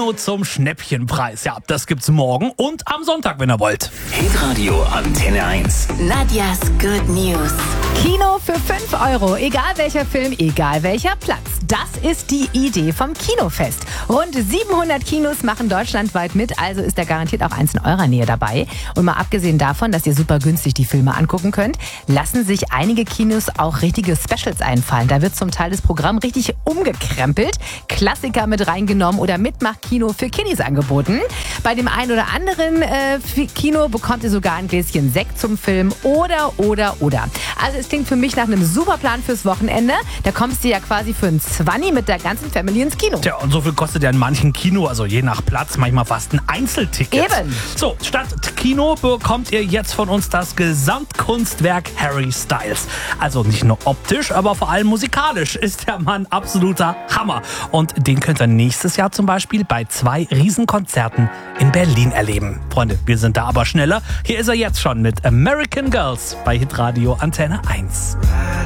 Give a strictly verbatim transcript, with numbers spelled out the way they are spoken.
Kino zum Schnäppchenpreis. Ja, das gibt's morgen und am Sonntag, wenn ihr wollt. Hitradio Antenne eins. Nadjas Good News. Kino für fünf Euro. Egal welcher Film, egal welcher Platz. Das ist die Idee vom Kinofest. Rund siebenhundert Kinos machen deutschlandweit mit, also ist da garantiert auch eins in eurer Nähe dabei. Und mal abgesehen davon, dass ihr super günstig die Filme angucken könnt, lassen sich einige Kinos auch richtige Specials einfallen. Da wird zum Teil das Programm richtig umgekrempelt, Klassiker mit reingenommen oder Mitmachkino für Kiddies angeboten. Bei dem einen oder anderen äh, Kino bekommt ihr sogar ein Gläschen Sekt zum Film oder, oder, oder. Also es klingt für mich nach einem super Plan fürs Wochenende. Da kommst du ja quasi für ein Zwanni mit der ganzen Family ins Kino. Tja, und so viel kostet ja in manchen Kino, also je nach Platz, manchmal fast ein Einzelticket. Eben. So, statt Kino bekommt ihr jetzt von uns das Gesamtkunstwerk Harry Styles. Also nicht nur optisch, aber vor allem musikalisch ist der Mann absoluter Hammer. Und den könnt ihr nächstes Jahr zum Beispiel bei zwei Riesenkonzerten in Berlin erleben. Freunde, wir sind da aber schneller. Hier ist er jetzt schon mit American Girls bei Hitradio Antenne eins.